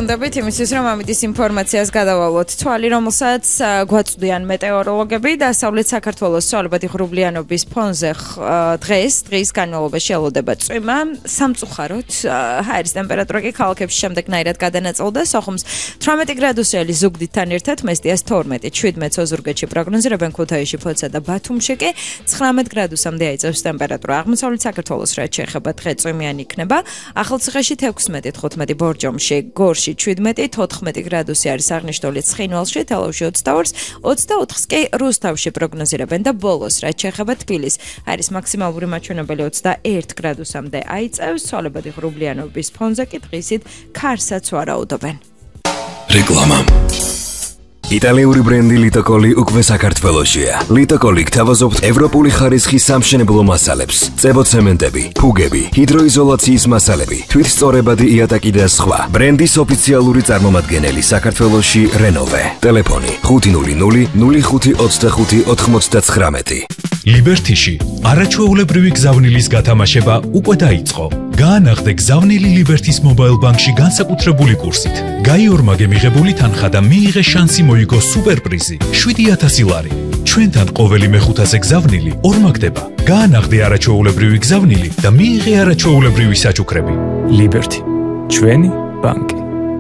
დაუბრუნდებით იმისთვის, რომ ამის ინფორმაციას გადავალოთ. თვალი, რომელსაც გვაწვდიან მეტეოროლოგები, დასავლეთ საქართველოს ცვალებადი ღრუბლიანობის ფონზე დღის განმავლობაში ელოდება წვიმა. სამწუხაროდ, ჰაერის ტემპერატურა კი ქალაქებში შემდეგნაირად გადანაწილდა. სოხუმს 18 გრადუსელი ზუგდიდთან ერთად, მესტიას 12, 17 ოზურგეთში პროგნოზირებენ, ქუთაისში, ფოთსა და ბათუმში კი 19 გრადუსამდე აიწევს ტემპერატურა. აღმოსავლეთ საქართველოს რაც შეეხება დღე წვიმიანი იქნება. ახალციხეში 16, 15 ბორჯომში, გორში 17, 14 გრადუსი არის აღნიშნული ცხინვალში, თელავში 22-ს, 24-ს კი რუსთავში პროგნოზირებენ და ბოლოს რაც შეეხება თბილისს, არის მაქსიმალური მაჩვენებელი 21 გრადუსამდე აიწევს, ცვალებადი ღრუბლიანობის ფონზე კი დღისით ქარსაც ვარაუდობენ. რეკლამა იტალიური ბრენდი ლიტოკოლი უკვე საქართველოშია. ლიტოკოლი გთავაზობთ ევროპული ხარისხის სამშენებლო მასალებს, წებოცემენტები, ფუგები, ჰიდროიზოლაციის მასალები, თვითსწორებადი იატაკი და სხვა. ბრენდის ოფიციალური წარმომადგენელი საქართველოში რენოვე. ტელეფონი 500 0525 99. ლიბერთიში არაჩვეულებრივი გზავნილის გათამაშება უკვე დაიწყო. გაანაღდე გზავნილი ლიბერთის მობაილ ბანკში განსაკუთრებული კურსით. გაიორმაგე მიღებული თანხა და მიიღე შანსი მოიგო სუპერპრიზი 7000 ლარი. ჩვენთან ყოველი მეხუთაზე გზავნილი ორმაგდება. გაანაღდე არაჩვეულებრივი გზავნილი და მიიღე არაჩვეულებრივი საჩუქრები. ლიბერთი, ჩვენი ბანკი.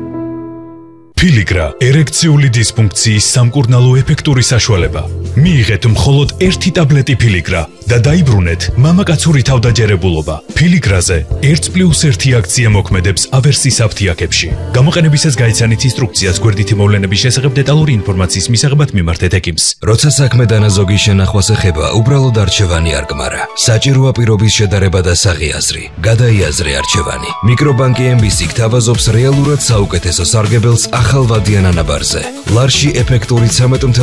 ფილიგრა ერექციული დისფუნქციის სამკურნალო ეფექტური საშუალება. მიიღეთ მხოლოდ 1 ტაბლეტი ფილიგრა და დაიბრუნეთ მამაკაცური თავდაჯერებულობა. ფილიგრაზე 1+1 აქცია მოქმედებს ავერსის აფთიაქებში. გამოყენებისას გაიცანით ინსტრუქციას გვერდითი მოვლენების შესახებ დეტალური ინფორმაციის მისაღებად მიმართეთ ექიმს. როცა საქმე დანაზოგი შენახვას ეხება, უბრალოდ არჩევანი არ გმარა. საჭიროა პირობის შედარება და საღიაზრი. გადაიაზრე არჩევანი. მიკრობანკი MBC გთავაზობს რეალურად საუკეთესო სარგებელს ახალ ვადიან ანაბარზე. ლარში ეფექტური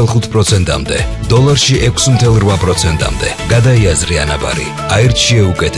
13.5%-მდე, დოლარში 6.8%-მდე. გადაიაზრე ანაბარი. აირჩიე უკეთესო.